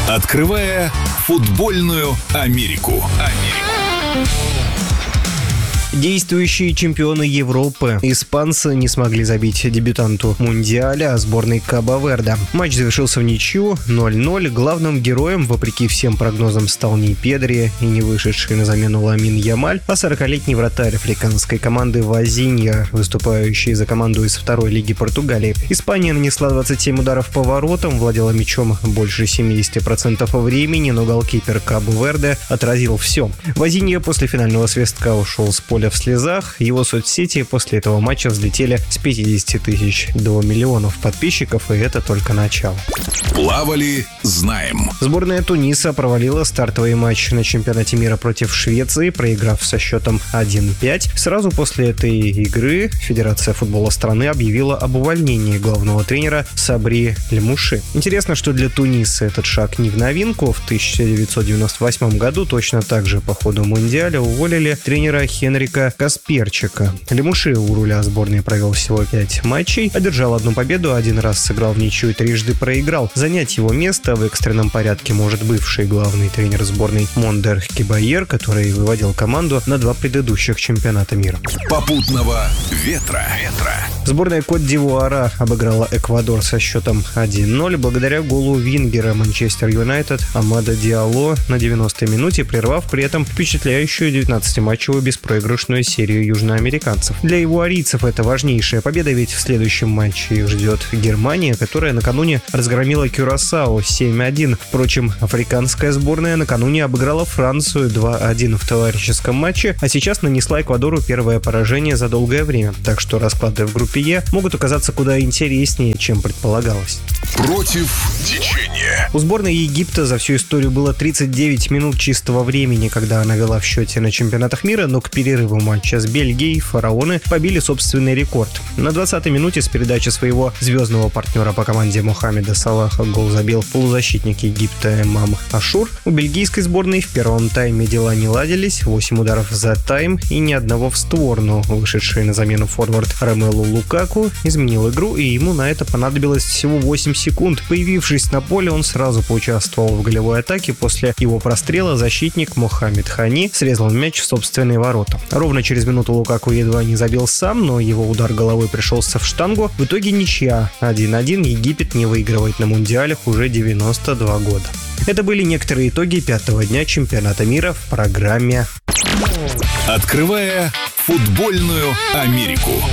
Открывая футбольную Америку. Действующие чемпионы Европы. Испанцы не смогли забить дебютанту Мундиаля сборной Кабо-Верде. Матч завершился в ничью 0-0. Главным героем, вопреки всем прогнозам, стал не Педри и не вышедший на замену Ламин Ямаль, а 40-летний вратарь африканской команды Вазинья, выступающий за команду из второй лиги Португалии. Испания нанесла 27 ударов по воротам, владела мячом больше 70% времени, но голкипер Кабо-Верде отразил все. Вазинья после финального свистка ушел с поля в слезах. Его соцсети после этого матча взлетели с 50 тысяч до миллионов подписчиков, и это только начало. Плавали, знаем. Сборная Туниса провалила стартовый матч на чемпионате мира против Швеции, проиграв со счетом 1-5. Сразу после этой игры Федерация футбола страны объявила об увольнении главного тренера Сабри Эль-Муши. Интересно, что для Туниса этот шаг не в новинку. В 1998 году точно так же по ходу Мундиаля уволили тренера Хенрика Касперчика. Эль-Муши у руля сборной провел всего 5 матчей, одержал одну победу, один раз сыграл в ничью и трижды проиграл. Занять его место в экстренном порядке может бывший главный тренер сборной Мондер Кибайер, который выводил команду на 2 предыдущих чемпионата мира. Попутного ветра. Сборная Кот-д'Ивуара обыграла Эквадор со счетом 1-0 благодаря голу вингера Манчестер Юнайтед Амада Диалло на 90-й минуте, прервав при этом впечатляющую 19-матчевую беспроигрышную серию южноамериканцев. Для ивуарийцев это важнейшая победа, ведь в следующем матче их ждет Германия, которая накануне разгромила Кюрасао 7-1. Впрочем, африканская сборная накануне обыграла Францию 2-1 в товарищеском матче, а сейчас нанесла Эквадору первое поражение за долгое время. Так что расклады в группе Е могут оказаться куда интереснее, чем предполагалось. Против течения. У сборной Египта за всю историю было 39 минут чистого времени, когда она вела в счете на чемпионатах мира, но к перерыву матча с Бельгией фараоны побили собственный рекорд. На 20-й минуте с передачи своего звездного партнера по команде Мохаммеда Салаха гол забил полузащитник Египта Эмам Ашур. У бельгийской сборной в первом тайме дела не ладились, 8 ударов за тайм и ни одного в створ, но вышедший на замену форвард Ромелу Лукаку изменил игру, и ему на это понадобилось всего 8 секунд. Появившись на поле, он сразу поучаствовал в голевой атаке. После его прострела защитник Мохаммед Хани срезал мяч в собственные ворота. Ровно через минуту Лукаку едва не забил сам, но его удар головой пришелся в штангу. В итоге ничья 1-1. Египет не выигрывает на мундиалях уже 92 года. Это были некоторые итоги 5-го дня чемпионата мира в программе Открывая футбольную Америку.